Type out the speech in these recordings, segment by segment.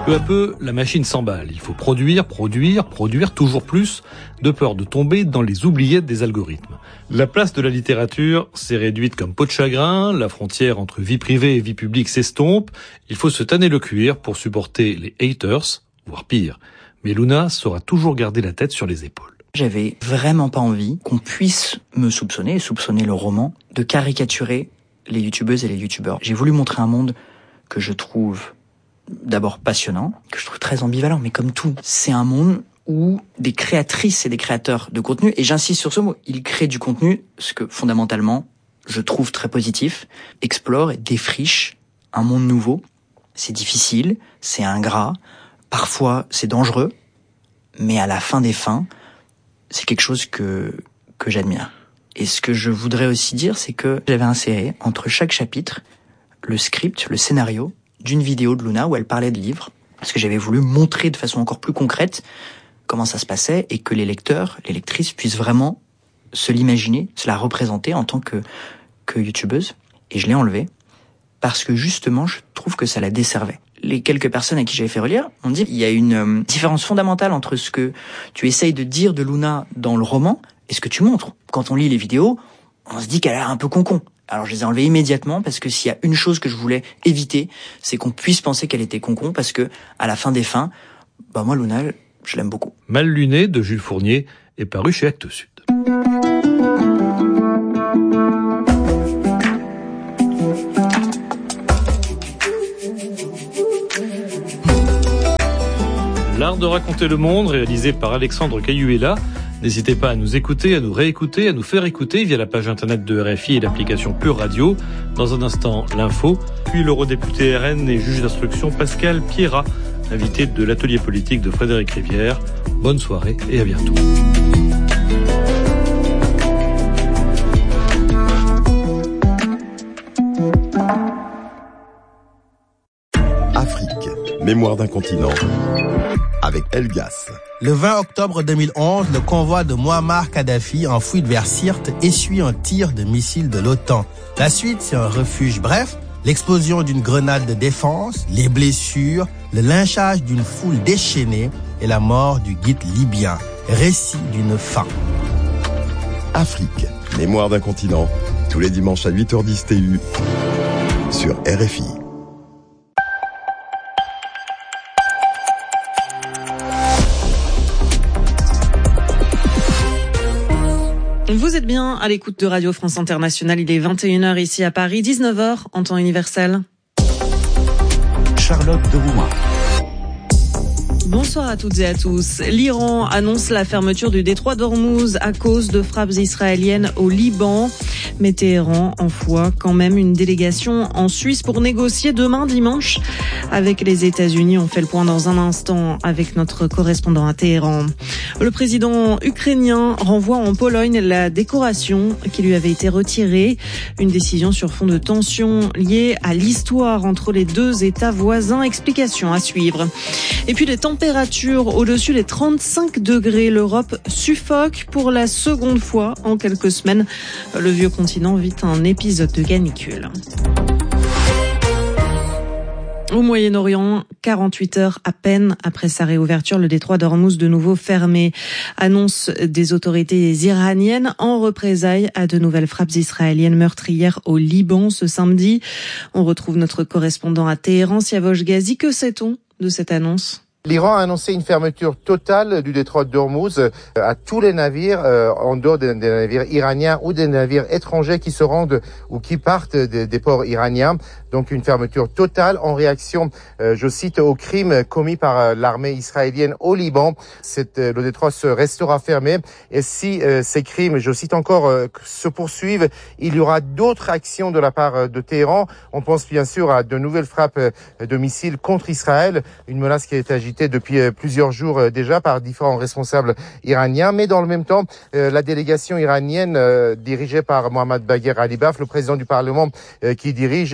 Peu à peu, la machine s'emballe. Il faut produire toujours plus, de peur de tomber dans les oubliettes des algorithmes. La place de la littérature s'est réduite comme peau de chagrin, la frontière entre vie privée et vie publique s'estompe, il faut se tanner le cuir pour supporter les haters, voire pire. Mais Luna saura toujours garder la tête sur les épaules. J'avais vraiment pas envie qu'on puisse me soupçonner le roman, de caricaturer les youtubeuses et les youtubeurs. J'ai voulu montrer un monde que je trouve d'abord passionnant, que je trouve très ambivalent, mais comme tout, c'est un monde où des créatrices et des créateurs de contenu, et j'insiste sur ce mot, ils créent du contenu, ce que fondamentalement, je trouve très positif, explorent et défrichent un monde nouveau. C'est difficile, c'est ingrat, parfois c'est dangereux, mais à la fin des fins, c'est quelque chose que j'admire. Et ce que je voudrais aussi dire, c'est que j'avais inséré entre chaque chapitre le script, le scénario d'une vidéo de Luna où elle parlait de livres, parce que j'avais voulu montrer de façon encore plus concrète comment ça se passait et que les lecteurs, les lectrices puissent vraiment se l'imaginer, se la représenter en tant que youtubeuse. Et je l'ai enlevé parce que justement, je trouve que ça la desservait. Les quelques personnes à qui j'avais fait relire ont dit il y a une différence fondamentale entre ce que tu essayes de dire de Luna dans le roman et ce que tu montres. Quand on lit les vidéos, on se dit qu'elle a l'air un peu con-con. Alors je les ai enlevés immédiatement parce que s'il y a une chose que je voulais éviter, c'est qu'on puisse penser qu'elle était con-con parce que à la fin des fins, moi Luna, je l'aime beaucoup. Mal luné de Jules Fournier est paru chez Actes Sud. L'art de raconter le monde, réalisé par Alexandre Cayuela. N'hésitez pas à nous écouter, à nous réécouter, à nous faire écouter via la page internet de RFI et l'application Pure Radio. Dans un instant, l'info, puis l'eurodéputé RN et juge d'instruction Pascal Pierrat, invité de l'atelier politique de Frédéric Rivière. Bonne soirée et à bientôt. Afrique, mémoire d'un continent, avec Elgas. Le 20 octobre 2011, le convoi de Mouammar Kadhafi en fuite vers Sirte essuie un tir de missile de l'OTAN. La suite, c'est un refuge bref, l'explosion d'une grenade de défense, les blessures, le lynchage d'une foule déchaînée et la mort du guide libyen. Récit d'une fin. Afrique, mémoire d'un continent, tous les dimanches à 8h10 TU sur RFI. Vous êtes bien à l'écoute de Radio France Internationale. Il est 21h ici à Paris, 19h en temps universel. Charlotte Derouin. Bonsoir à toutes et à tous. L'Iran annonce la fermeture du détroit d'Ormuz à cause de frappes israéliennes au Liban. Mais Téhéran envoie quand même une délégation en Suisse pour négocier demain dimanche avec les États-Unis. On fait le point dans un instant avec notre correspondant à Téhéran. Le président ukrainien renvoie en Pologne la décoration qui lui avait été retirée. Une décision sur fond de tensions liée à l'histoire entre les deux États voisins. Explication à suivre. Et puis les températures au-dessus des 35 degrés. L'Europe suffoque pour la seconde fois en quelques semaines. Le vieux continent vit un épisode de canicule. Au Moyen-Orient, 48 heures à peine après sa réouverture, le détroit d'Ormuz de nouveau fermé. Annonce des autorités iraniennes en représailles à de nouvelles frappes israéliennes meurtrières au Liban ce samedi. On retrouve notre correspondant à Téhéran, Siavosh Ghazi. Que sait-on de cette annonce ? L'Iran a annoncé une fermeture totale du détroit d'Ormuz à tous les navires, en dehors des navires iraniens ou des navires étrangers qui se rendent ou qui partent des ports iraniens. Donc une fermeture totale en réaction, je cite, aux crimes commis par l'armée israélienne au Liban. Le détroit restera fermé et si ces crimes, je cite encore, se poursuivent, il y aura d'autres actions de la part de Téhéran. On pense bien sûr à de nouvelles frappes de missiles contre Israël, une menace qui est agitée depuis plusieurs jours déjà par différents responsables iraniens. Mais dans le même temps, la délégation iranienne dirigée par Mohammad Bagher Ghalibaf, le président du Parlement qui dirige également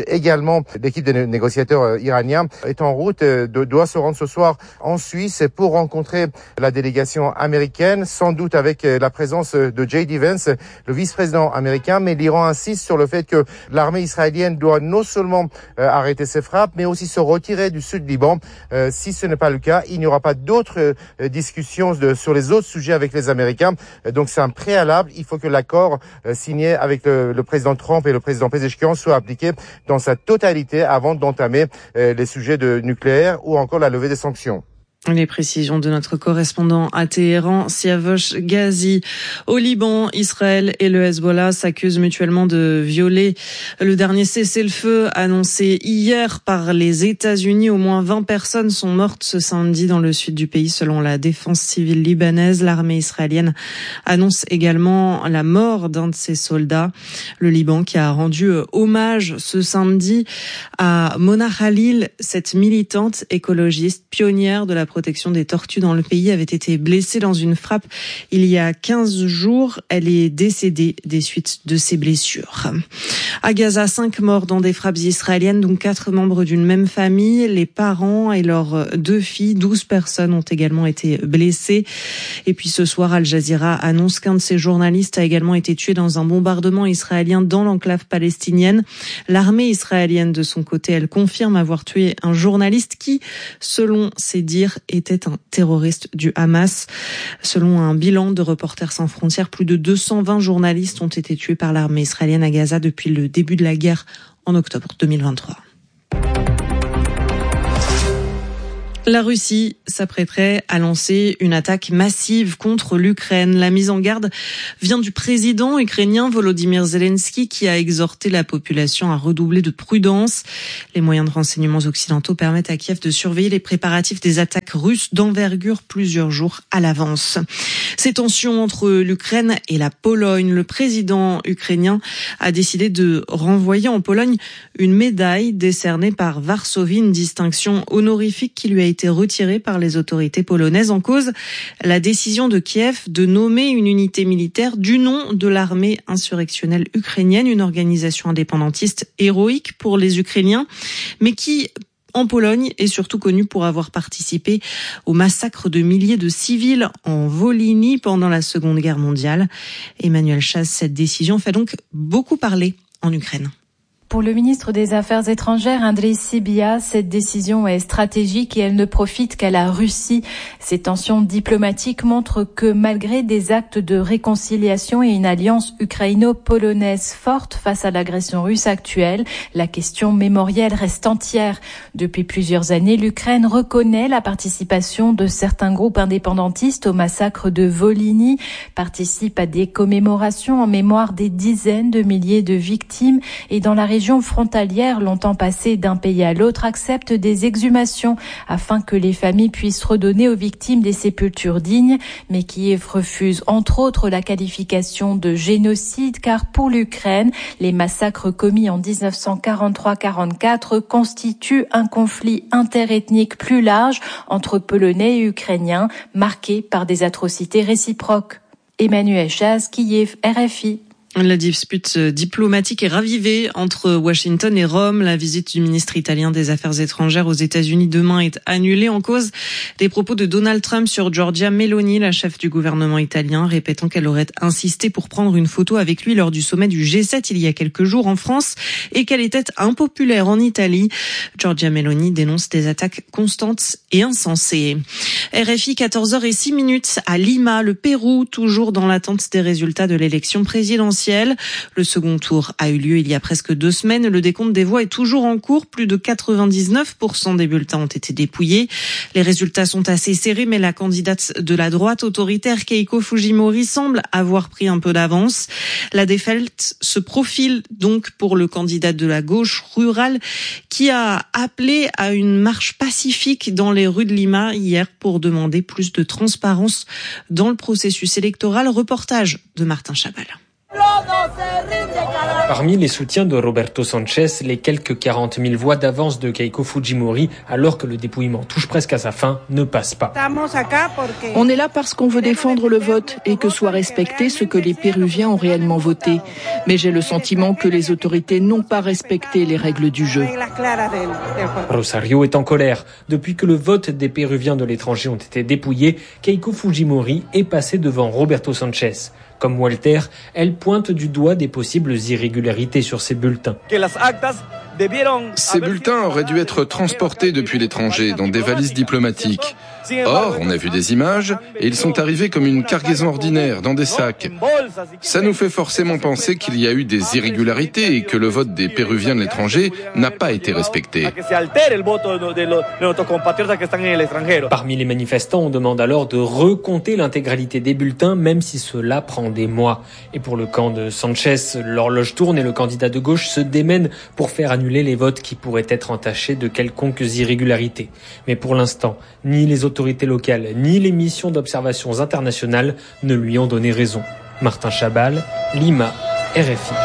Normalement, l'équipe des négociateurs iraniens est en route, doit se rendre ce soir en Suisse pour rencontrer la délégation américaine, sans doute avec la présence de J.D. Vance, le vice-président américain. Mais l'Iran insiste sur le fait que l'armée israélienne doit non seulement arrêter ses frappes, mais aussi se retirer du sud Liban. Si ce n'est pas le cas, il n'y aura pas d'autres discussions sur les autres sujets avec les Américains. Donc c'est un préalable. Il faut que l'accord signé avec le président Trump et le président Pezeshkian soit appliqué dans sa totalité avant d'entamer les sujets de nucléaire ou encore la levée des sanctions. Les précisions de notre correspondant à Téhéran, Siavosh Ghazi. Au Liban, Israël et le Hezbollah s'accusent mutuellement de violer le dernier cessez-le-feu annoncé hier par les États-Unis. Au moins 20 personnes sont mortes ce samedi dans le sud du pays, selon la défense civile libanaise. L'armée israélienne annonce également la mort d'un de ses soldats. Le Liban qui a rendu hommage ce samedi à Mona Khalil, cette militante écologiste pionnière de la protection des tortues dans le pays, avait été blessée dans une frappe il y a 15 jours. Elle est décédée des suites de ses blessures. À Gaza, 5 morts dans des frappes israéliennes, dont 4 membres d'une même famille. Les parents et leurs 2 filles, 12 personnes ont également été blessées. Et puis ce soir, Al Jazeera annonce qu'un de ses journalistes a également été tué dans un bombardement israélien dans l'enclave palestinienne. L'armée israélienne, de son côté, elle confirme avoir tué un journaliste qui, selon ses dires, était un terroriste du Hamas. Selon un bilan de Reporters sans frontières, plus de 220 journalistes ont été tués par l'armée israélienne à Gaza depuis le début de la guerre en octobre 2023. La Russie s'apprêterait à lancer une attaque massive contre l'Ukraine. La mise en garde vient du président ukrainien Volodymyr Zelensky qui a exhorté la population à redoubler de prudence. Les moyens de renseignement occidentaux permettent à Kiev de surveiller les préparatifs des attaques russes d'envergure plusieurs jours à l'avance. Ces tensions entre l'Ukraine et la Pologne. Le président ukrainien a décidé de renvoyer en Pologne une médaille décernée par Varsovie, une distinction honorifique qui lui a été retirée par les autorités polonaises. En cause, la décision de Kiev de nommer une unité militaire du nom de l'armée insurrectionnelle ukrainienne, une organisation indépendantiste héroïque pour les Ukrainiens, mais qui, en Pologne, est surtout connue pour avoir participé au massacre de milliers de civils en Volhynie pendant la Seconde Guerre mondiale. Emmanuel Chaz, cette décision fait donc beaucoup parler en Ukraine. Pour le ministre des Affaires étrangères, Andriy Sybiha, cette décision est stratégique et elle ne profite qu'à la Russie. Ces tensions diplomatiques montrent que malgré des actes de réconciliation et une alliance ukraino-polonaise forte face à l'agression russe actuelle, la question mémorielle reste entière. Depuis plusieurs années, l'Ukraine reconnaît la participation de certains groupes indépendantistes au massacre de Volhynie, participe à des commémorations en mémoire des dizaines de milliers de victimes et dans la région frontalière, longtemps passée d'un pays à l'autre, accepte des exhumations afin que les familles puissent redonner aux victimes des sépultures dignes, mais Kiev refuse entre autres la qualification de génocide car pour l'Ukraine, les massacres commis en 1943-44 constituent un conflit interethnique plus large entre Polonais et Ukrainiens, marqué par des atrocités réciproques. Emmanuel Chaz, Kiev, RFI. La dispute diplomatique est ravivée entre Washington et Rome. La visite du ministre italien des Affaires étrangères aux États-Unis demain est annulée en cause des propos de Donald Trump sur Giorgia Meloni, la chef du gouvernement italien, répétant qu'elle aurait insisté pour prendre une photo avec lui lors du sommet du G7 il y a quelques jours en France et qu'elle était impopulaire en Italie. Giorgia Meloni dénonce des attaques constantes et insensées. RFI 14h06 à Lima, le Pérou, toujours dans l'attente des résultats de l'élection présidentielle. Le second tour a eu lieu il y a presque 2 semaines. Le décompte des voix est toujours en cours. Plus de 99% des bulletins ont été dépouillés. Les résultats sont assez serrés, mais la candidate de la droite autoritaire, Keiko Fujimori, semble avoir pris un peu d'avance. La défaite se profile donc pour le candidat de la gauche rurale qui a appelé à une marche pacifique dans les rues de Lima hier pour demander plus de transparence dans le processus électoral. Reportage de Martin Chabal. Parmi les soutiens de Roberto Sanchez, les quelques 40 000 voix d'avance de Keiko Fujimori, alors que le dépouillement touche presque à sa fin, ne passent pas. On est là parce qu'on veut défendre le vote et que soit respecté ce que les Péruviens ont réellement voté. Mais j'ai le sentiment que les autorités n'ont pas respecté les règles du jeu. Rosario est en colère. Depuis que le vote des Péruviens de l'étranger ont été dépouillés, Keiko Fujimori est passée devant Roberto Sanchez. Comme Walter, elle pointe du doigt des possibles irrégularités sur ces bulletins. Ces bulletins auraient dû être transportés depuis l'étranger dans des valises diplomatiques. Or, on a vu des images et ils sont arrivés comme une cargaison ordinaire dans des sacs. Ça nous fait forcément penser qu'il y a eu des irrégularités et que le vote des Péruviens de l'étranger n'a pas été respecté. Parmi les manifestants, on demande alors de recompter l'intégralité des bulletins, même si cela prend des mois. Et pour le camp de Sanchez, l'horloge tourne et le candidat de gauche se démène pour faire annuler les votes qui pourraient être entachés de quelconques irrégularités. Mais pour l'instant, ni les autorités locales, ni les missions d'observations internationales ne lui ont donné raison. Martin Chabal, Lima, RFI.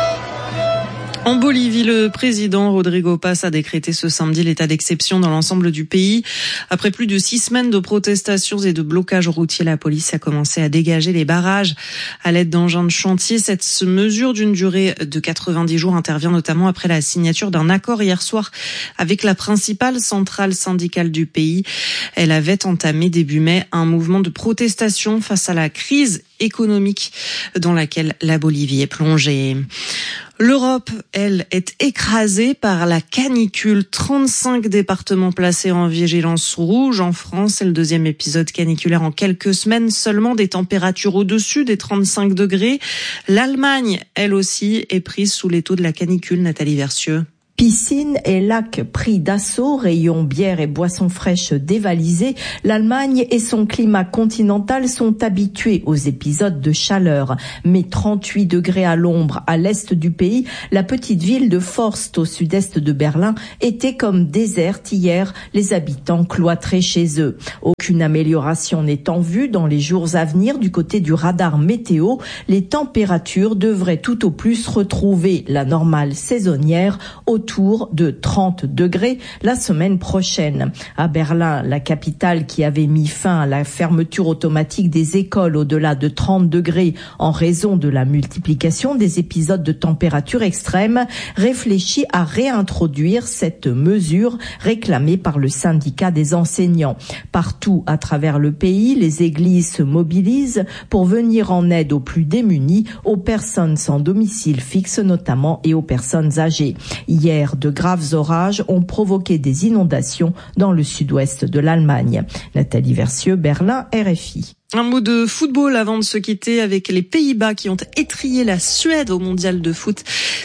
En Bolivie, le président Rodrigo Paz a décrété ce samedi l'état d'exception dans l'ensemble du pays. Après plus de 6 semaines de protestations et de blocages routiers, la police a commencé à dégager les barrages à l'aide d'engins de chantier. Cette mesure d'une durée de 90 jours intervient notamment après la signature d'un accord hier soir avec la principale centrale syndicale du pays. Elle avait entamé début mai un mouvement de protestation face à la crise économique dans laquelle la Bolivie est plongée. L'Europe, elle, est écrasée par la canicule. 35 départements placés en vigilance rouge. En France, c'est le 2e épisode caniculaire en quelques semaines. Seulement des températures au-dessus des 35 degrés. L'Allemagne, elle aussi, est prise sous les taux de la canicule. Nathalie Versieux. Piscines et lacs pris d'assaut, rayons bières et boissons fraîches dévalisées, l'Allemagne et son climat continental sont habitués aux épisodes de chaleur. Mais 38 degrés à l'ombre à l'est du pays, la petite ville de Forst au sud-est de Berlin était comme déserte hier, les habitants cloîtrés chez eux. Aucune amélioration n'est en vue dans les jours à venir du côté du radar météo. Les températures devraient tout au plus retrouver la normale saisonnière autour de 30 degrés la semaine prochaine. À Berlin, la capitale qui avait mis fin à la fermeture automatique des écoles au-delà de 30 degrés en raison de la multiplication des épisodes de température extrême, réfléchit à réintroduire cette mesure réclamée par le syndicat des enseignants. Partout à travers le pays, les églises se mobilisent pour venir en aide aux plus démunis, aux personnes sans domicile fixe notamment et aux personnes âgées. Hier, de graves orages ont provoqué des inondations dans le sud-ouest de l'Allemagne. Nathalie Versieux, Berlin, RFI. Un mot de football avant de se quitter avec les Pays-Bas qui ont étrillé la Suède au mondial de foot.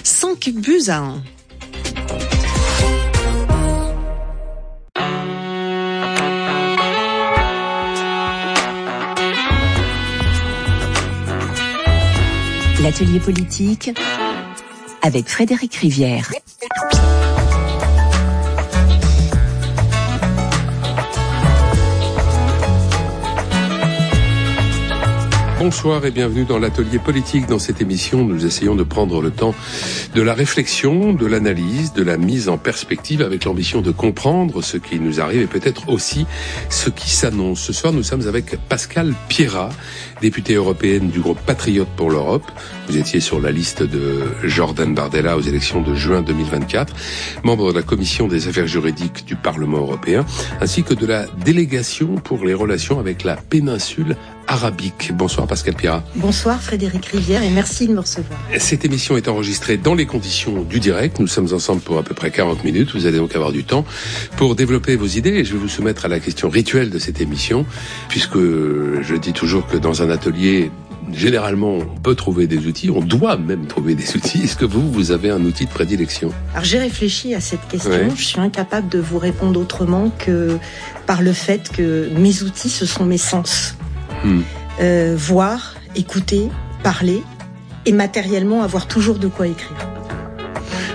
5-1. L'atelier politique avec Frédéric Rivière. Bonsoir et bienvenue dans l'atelier politique. Dans cette émission, nous essayons de prendre le temps de la réflexion, de l'analyse, de la mise en perspective avec l'ambition de comprendre ce qui nous arrive et peut-être aussi ce qui s'annonce. Ce soir, nous sommes avec Pascale Pierrat, députée européenne du groupe Patriotes pour l'Europe. Vous étiez sur la liste de Jordan Bardella aux élections de juin 2024, membre de la commission des affaires juridiques du Parlement européen, ainsi que de la délégation pour les relations avec la péninsule arabique. Bonsoir Pascale Pierrat. Bonsoir Frédéric Rivière et merci de me recevoir. Cette émission est enregistrée dans les conditions du direct. Nous sommes ensemble pour à peu près 40 minutes. Vous allez donc avoir du temps pour développer vos idées et je vais vous soumettre à la question rituelle de cette émission, puisque je dis toujours que dans un atelier, généralement, on peut trouver des outils, on doit même trouver des outils. Est-ce que vous avez un outil de prédilection ? Alors j'ai réfléchi à cette question. Ouais. Je suis incapable de vous répondre autrement que par le fait que mes outils, ce sont mes sens. Voir, écouter, parler et matériellement avoir toujours de quoi écrire.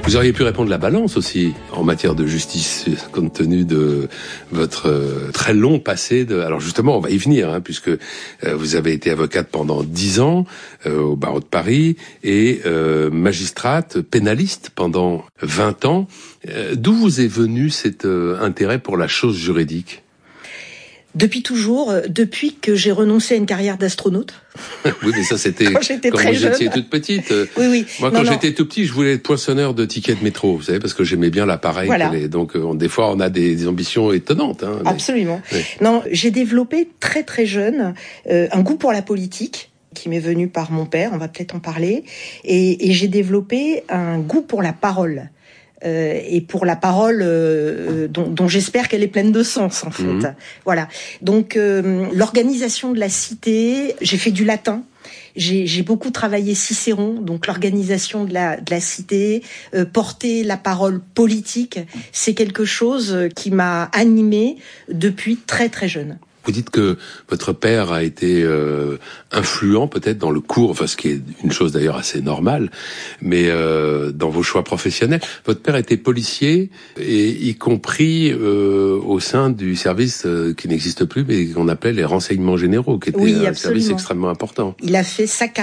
Vous auriez pu répondre la balance aussi en matière de justice, compte tenu de votre très long passé. Alors justement, on va y venir, puisque vous avez été avocate pendant 10 ans au barreau de Paris et magistrate pénaliste pendant 20 ans. D'où vous est venu cet intérêt pour la chose juridique ? Depuis toujours, depuis que j'ai renoncé à une carrière d'astronaute. Oui, mais ça c'était quand vous étiez toute petite. Oui. Moi, quand j'étais tout petit, je voulais être poinçonneur de tickets de métro, vous savez, parce que j'aimais bien l'appareil. Voilà. Donc, des fois, on a des ambitions étonnantes. Absolument. Oui. Non, j'ai développé très très jeune un goût pour la politique qui m'est venu par mon père. On va peut-être en parler. Et j'ai développé un goût pour la parole. Et pour la parole dont j'espère qu'elle est pleine de sens en fait. Voilà. Donc l'organisation de la cité, j'ai fait du latin. J'ai beaucoup travaillé Cicéron, donc l'organisation de la cité, porter la parole politique, c'est quelque chose qui m'a animée depuis très très jeune. Vous dites que votre père a été influent peut-être dans le cours, enfin ce qui est une chose d'ailleurs assez normale, mais dans vos choix professionnels. Votre père était policier, et y compris au sein du service qui n'existe plus, mais qu'on appelait les renseignements généraux, qui était un service extrêmement important. Il a fait sa carrière